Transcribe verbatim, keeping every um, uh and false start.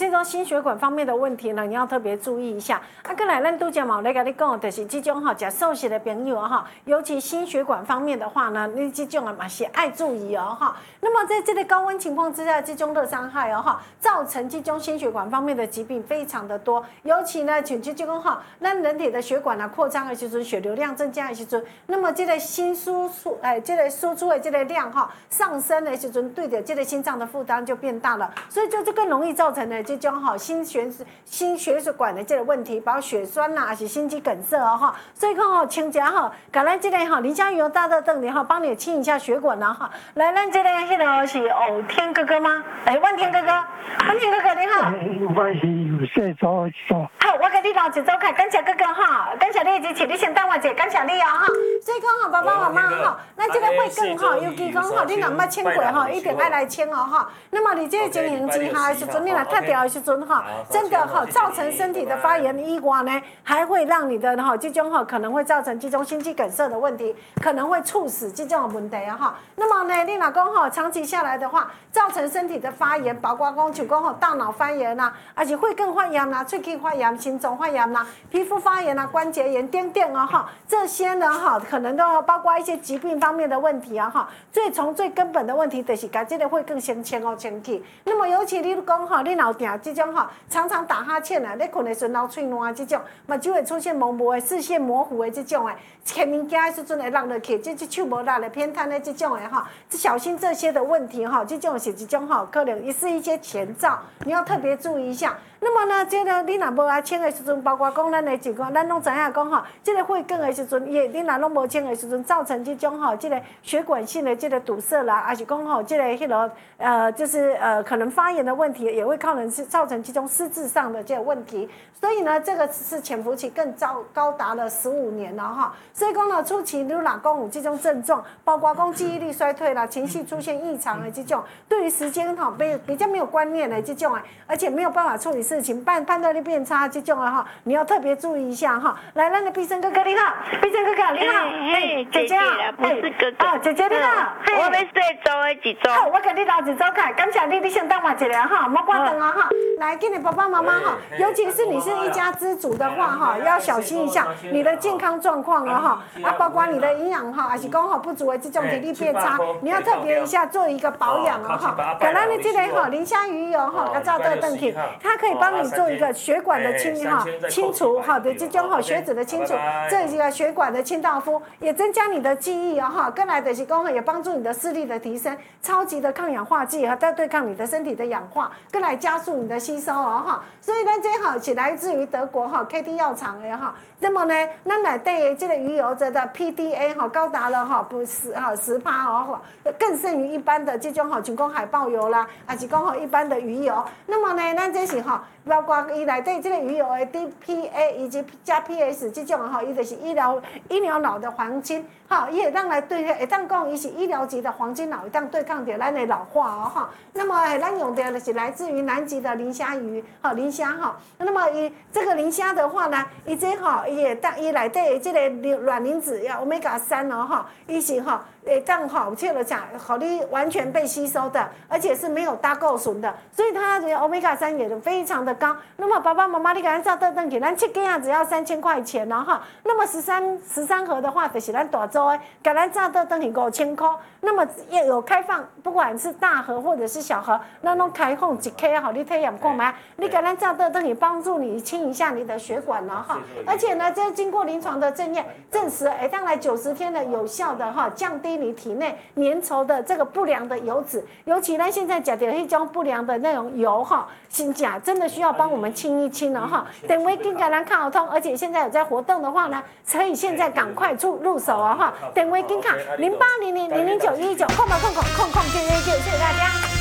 这种心血管方面的问题呢，你要特别注意一下。啊，过来咱拄则嘛，来跟你讲，就是这种哈，食素食的朋友哈，尤其心血管方面的话呢，你这种啊嘛是爱注意哦哈。那么在这个高温情况之下，这种热伤害哦哈，造成这种心血管方面的疾病非常的多，尤其呢，像这种哈，咱人体的血管啊扩张的时阵，血流量增加的时阵，那么这个心输出，哎，这个输出的这个量哈上升的时阵，对的这个心脏的负担就变大了，所以就就更容易造成的这种哈心血心血管的这个问题，包括血栓啦，还是心肌梗塞哦哈。所以看哦，清洁哈，赶来这个哈林香鱼大热灯你哈，帮你清一下血管啦哈。来，咱这个迄个是哦天哥哥吗？哎，万天哥哥，万天哥哥你好。 我是有事做做。 好，我给你老一周开，感谢哥哥哈，感谢你的支持，你先等我一下，感谢你哦哈。所以讲哈，爸爸妈妈哈，那这个会更好，尤其讲哈，你若捌清过哈，一定爱来清哦哈。那么你这个经营之下的时阵，你若脱掉的时阵哈，真的哈，造成身体的发炎以外呢，还会让你的哈这种哈可能会造成这种心肌梗塞的问题，可能会猝死这种问题啊哈。那么呢，你若讲哈长期下来的话，造成身体的发炎，包括讲像讲吼大脑发炎啦，而且会更发炎啦，喙齿发炎、心脏发炎啦、皮肤发炎啦、关节炎等等啊哈，这些呢哈可能都包括一些疾病方面的问题啊哈。最从最根本的问题就是把这个会更先清哦清气。那么尤其你讲哈，你老定这种哈，常常打哈欠啊，你困的时候老喙烂这种，嘛就会出现模糊的视线模糊的这种诶，摕物件的时阵会落落去，这这手无力的偏瘫的这种诶哈，小心这些的问题哈，这种是一种哈，可能也是一些前兆，你要特别注意一下。那么呢，这个你若无爱清的时阵，包括讲咱的情况，咱拢知影讲吼，这个会更的时阵，也你若拢无清的时阵，造成这种吼，这个血管性的这个堵塞啦，还是讲吼，这个迄个呃，就是呃，可能发炎的问题，也会可能是造成这种失智上的这个问题。所以呢，这个是潜伏期更高高达了十五年了哈。所以讲呢，初期你若讲有这种症状，包括讲记忆力衰退啦、情绪出现异常的这种，对于时间哈比比较没有观念的这种哎，而且没有办法处理事情，判判断力变差这种啊哈，你要特别注意一下哈。来，咱的必胜哥哥你好，必胜哥哥你好， 嘿，姐姐啦，不是哥哥。 哦，姐姐你好， 我要睡周的一周。 好，我给你留一周开，感谢你，你先等我一下哈，莫关灯啊哈。来，给你爸爸妈妈哈，尤其是你是一家之主的话哈，要小心一下你的健康状况了哈，啊，包括你的营养哈，还是讲哈不足的这种体力变差，你要特别一下做一个保养啊哈。本来你这个哈磷虾鱼油哈，要照这邓体，它可以帮你做一个血管的清哈清除哈的这种哈血脂的清除，这一个血管的清道夫，也增加你的记忆啊哈，更来的是讲也帮助你的视力的提升，超级的抗氧化剂哈，在对抗你的身体的氧化，更来加速你的吸收哦哈。所以呢，这哈是来自于德国哈 K D 药厂的哈。那么呢，咱来对这个鱼油这的 P D A 哈高达了哈不十哈十趴哦，更胜于一般的这种哈像讲海豹油啦，还是讲哈一般的鱼油。那么呢，咱这是哈包括伊内底这个鱼油的 D P A 以及加 P S 这种哈，伊就是医疗医疗脑的黄金，哈，伊会当来对，会当讲伊是医疗级的黄金脑，会当对抗着咱的老化哦哈。那么咱用的就是来自于南极的磷虾鱼，哈磷虾哈。那么伊这个磷虾的话呢，伊这哈伊会当伊内底这个卵磷脂要 omega 三哦哈，伊是哈。会当好，切了讲，好你完全被吸收的，而且是没有搭构损的，所以它的 omega 三也非常的高。那么爸爸妈妈，你给咱照倒转去，咱七个啊只要三千块钱了哈。那么十三十三盒的话，就是咱大周的，给咱照倒转去五千块。那么也有开放，不管是大盒或者是小盒，那拢开放一 K 好，你体验购买，你给咱照倒转去，帮助你清一下你的血管了哈。而且呢，这经过临床的证验证实，哎，当来九十天的有效的哈降低你体内粘稠的这个不良的油脂，尤其呢现在讲的那种不良的那种油哈，新甲真的需要帮我们清一清了哈。等微跟橄榄卡好通，而且现在有在活动的话呢，可以现在赶快入入手啊哈。等微跟卡零八零零零零九一九空空空空空空九九九，谢谢大家。